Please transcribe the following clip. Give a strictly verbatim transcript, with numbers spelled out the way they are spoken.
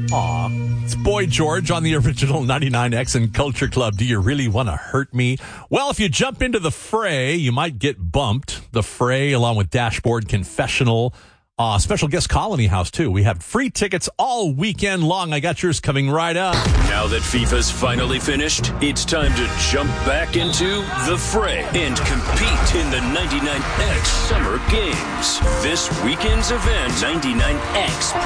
Aw. It's Boy George on the original ninety-nine X and Culture Club. Do you really want to hurt me? Well, if you jump into the fray, you might get bumped. The Fray, along with Dashboard Confessional. Uh, special guest Colony House, too. We have free tickets all weekend long. I got yours coming right up. Now that FIFA's finally finished, it's time to jump back into the fray and compete in the ninety-nine X Summer Games. This weekend's event, ninety-nine X